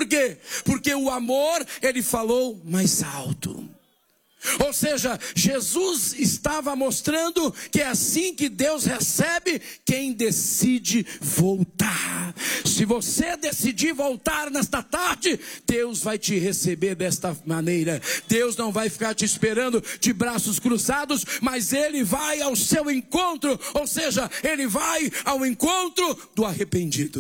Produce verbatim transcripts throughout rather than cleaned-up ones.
Por quê? Porque o amor, ele falou mais alto. Ou seja, Jesus estava mostrando que é assim que Deus recebe quem decide voltar. Se você decidir voltar nesta tarde, Deus vai te receber desta maneira. Deus não vai ficar te esperando de braços cruzados, mas Ele vai ao seu encontro. Ou seja, Ele vai ao encontro do arrependido.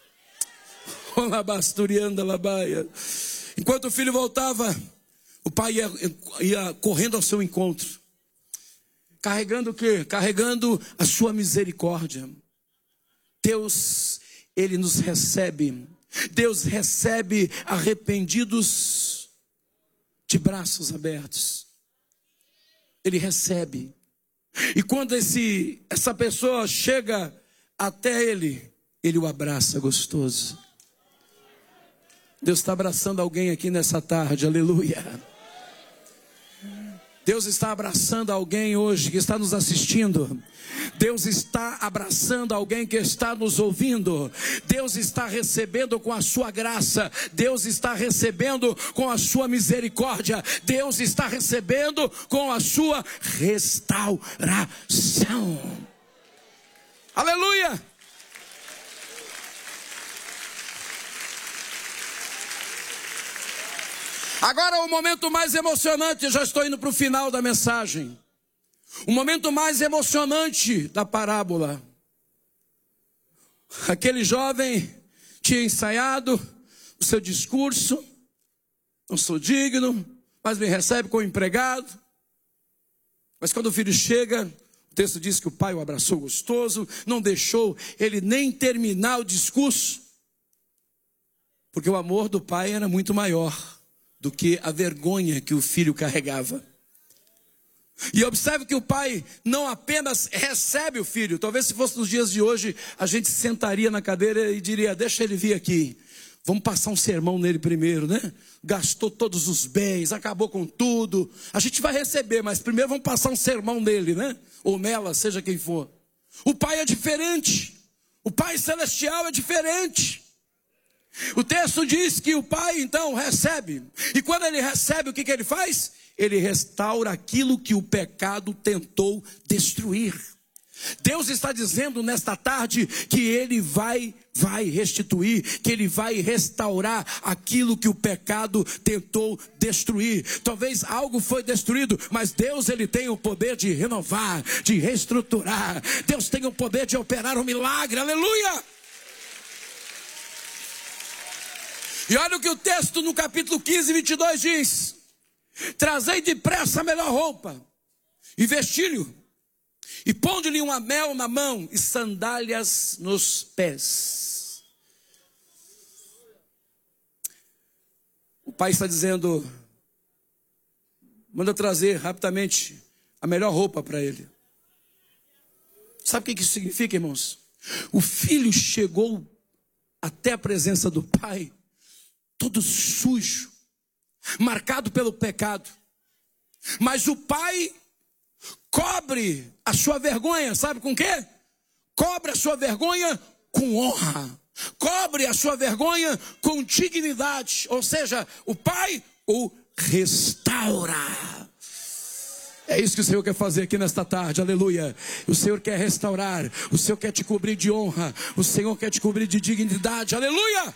Enquanto o filho voltava, o pai ia, ia correndo ao seu encontro. Carregando o quê? Carregando a sua misericórdia. Deus, Ele nos recebe. Deus recebe arrependidos de braços abertos. Ele recebe. E quando esse, essa pessoa chega até Ele, Ele o abraça gostoso. Deus está abraçando alguém aqui nessa tarde, aleluia. Deus está abraçando alguém hoje que está nos assistindo. Deus está abraçando alguém que está nos ouvindo. Deus está recebendo com a sua graça. Deus está recebendo com a sua misericórdia. Deus está recebendo com a sua restauração. Aleluia! Agora o momento mais emocionante, já estou indo para o final da mensagem. O momento mais emocionante da parábola. Aquele jovem tinha ensaiado o seu discurso. Não sou digno, mas me recebe como empregado. Mas quando o filho chega, o texto diz que o pai o abraçou gostoso, não deixou ele nem terminar o discurso. Porque o amor do pai era muito maior do que a vergonha que o filho carregava. E observe que o pai não apenas recebe o filho. Talvez se fosse nos dias de hoje, a gente sentaria na cadeira e diria, deixa ele vir aqui. Vamos passar um sermão nele primeiro, né? Gastou todos os bens, acabou com tudo. A gente vai receber, mas primeiro vamos passar um sermão nele, né? Ou nela, seja quem for. O pai é diferente. O pai celestial é diferente. O texto diz que o pai então recebe. E quando ele recebe, o que, que ele faz? Ele restaura aquilo que o pecado tentou destruir. Deus está dizendo nesta tarde que Ele vai, vai restituir, que Ele vai restaurar aquilo que o pecado tentou destruir. Talvez algo foi destruído, mas Deus, Ele tem o poder de renovar, de reestruturar. Deus tem o poder de operar um milagre, aleluia! E olha o que o texto no capítulo quinze, vinte e dois diz: trazei depressa a melhor roupa, e vestilho, e ponde-lhe um anel na mão, e sandálias nos pés. O pai está dizendo, manda trazer rapidamente a melhor roupa para ele. Sabe o que isso significa, irmãos? O filho chegou até a presença do pai, todo sujo, marcado pelo pecado. Mas o pai cobre a sua vergonha, sabe com quê? Cobre a sua vergonha com honra. Cobre a sua vergonha com dignidade. Ou seja, o pai o restaura. É isso que o Senhor quer fazer aqui nesta tarde, aleluia. O Senhor quer restaurar, o Senhor quer te cobrir de honra, o Senhor quer te cobrir de dignidade, aleluia.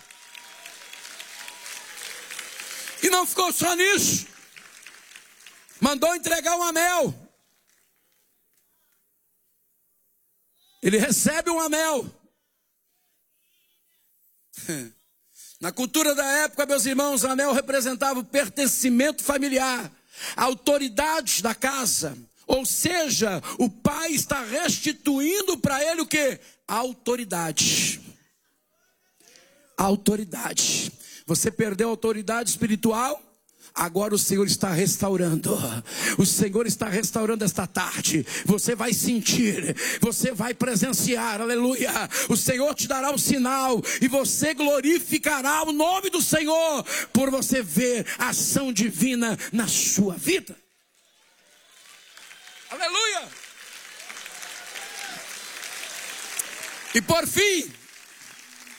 E não ficou só nisso. Mandou entregar um anel. Ele recebe um anel. Na cultura da época, meus irmãos, o anel representava o pertencimento familiar, a autoridade da casa. Ou seja, o pai está restituindo para ele o quê? A autoridade. A autoridade. Você perdeu a autoridade espiritual? Agora o Senhor está restaurando. O Senhor está restaurando esta tarde. Você vai sentir, você vai presenciar, aleluia. O Senhor te dará um sinal e você glorificará o nome do Senhor por você ver a ação divina na sua vida. Aleluia. E por fim,